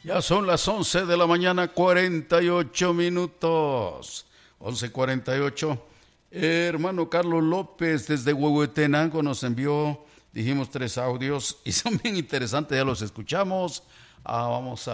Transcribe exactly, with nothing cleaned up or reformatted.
Ya son las once de la mañana, cuarenta y ocho minutos. once cuarenta y ocho. Hermano Carlos López desde Huehuetenango nos envió, dijimos, tres audios y son bien interesantes, ya los escuchamos. Ah, vamos a